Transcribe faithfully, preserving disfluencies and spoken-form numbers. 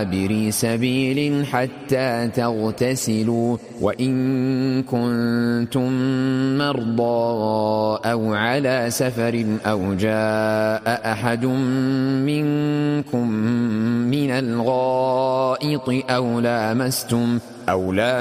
عابري سبيل حتى تغتسلوا وإن كنتم مرضى أو على سفر أو جاء أحد منكم من الغائط أو لامستم أو لامستم